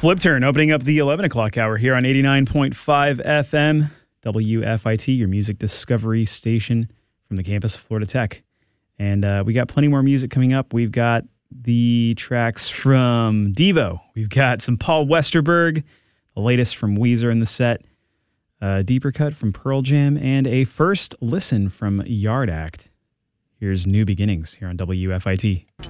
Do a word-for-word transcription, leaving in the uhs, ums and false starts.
Flip Turn opening up the eleven o'clock hour here on eighty-nine point five F M, W F I T, your music discovery station from the campus of Florida Tech. And uh, we got plenty more music coming up. We've got the tracks from Devo. We've got some Paul Westerberg, the latest from Weezer in the set, a deeper cut from Pearl Jam, and a first listen from Yard Act. Here's New Beginnings here on W F I T.